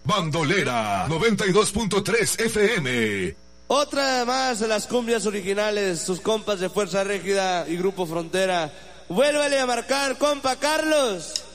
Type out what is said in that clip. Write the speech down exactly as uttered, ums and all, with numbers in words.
Bandolera noventa y dos punto tres F M. Otra más de las cumbias originales, sus compas de Fuerza Régida y Grupo Frontera. Vuélvale a marcar, compa Carlos.